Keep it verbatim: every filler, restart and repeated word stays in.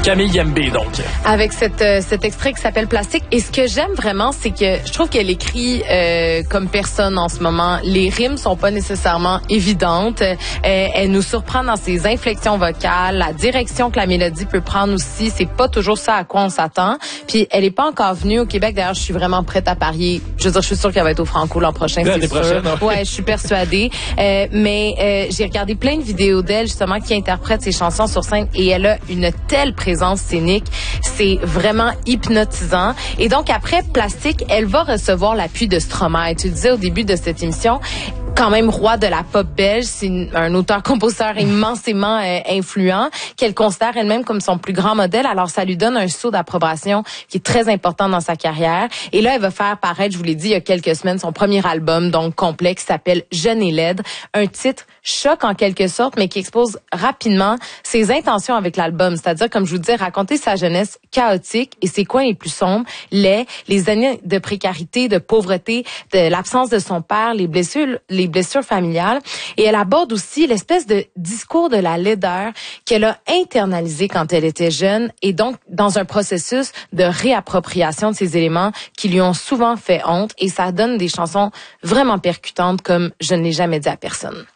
Camille Yembé, donc. Avec cette, euh, cet extrait qui s'appelle Plastique. Et ce que j'aime vraiment, c'est que je trouve qu'elle écrit euh, comme personne en ce moment. Les rimes sont pas nécessairement évidentes. Euh, elle nous surprend dans ses inflexions vocales, la direction que la mélodie peut prendre aussi. C'est pas toujours ça à quoi on s'attend. Puis elle est pas encore venue au Québec. D'ailleurs, je suis vraiment prête à parier. Je veux dire, je suis sûre qu'elle va être au Franco l'an prochain. L'année prochaine, ouais. ouais, je suis persuadée. Euh, mais euh, j'ai regardé plein de vidéos d'elle justement qui interprète ses chansons sur scène et elle a une telle présence scénique, c'est vraiment hypnotisant. Et donc après Plastique, elle va recevoir l'appui de Stromae. Tu disais au début de cette émission, quand même roi de la pop belge, c'est un auteur-compositeur immensément euh, influent, qu'elle considère elle-même comme son plus grand modèle. Alors ça lui donne un saut d'approbation qui est très important dans sa carrière. Et là, elle va faire paraître, je vous l'ai dit il y a quelques semaines, son premier album, donc complet, qui s'appelle Jeune et laide. Un titre choc en quelque sorte, mais qui expose rapidement ses intentions avec l'album. C'est-à-dire, comme je vous disais, raconter sa jeunesse chaotique et ses coins les plus sombres, les, les années de précarité, de pauvreté, de l'absence de son père, les blessures, les blessures familiales. Et elle aborde aussi l'espèce de discours de la laideur qu'elle a internalisé quand elle était jeune et donc dans un processus de réappropriation de ces éléments qui lui ont souvent fait honte. Et ça donne des chansons vraiment percutantes comme Je ne l'ai jamais dit à personne.